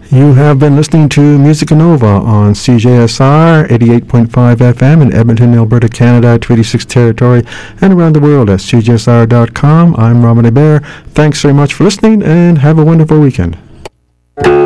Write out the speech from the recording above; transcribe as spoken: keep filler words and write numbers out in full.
You have been listening to Musica Nova on C J S R eighty-eight point five F M in Edmonton, Alberta, Canada, Treaty six territory, and around the world at C J S R dot com. I'm Robin Hebert. Thanks very much for listening, and have a wonderful weekend.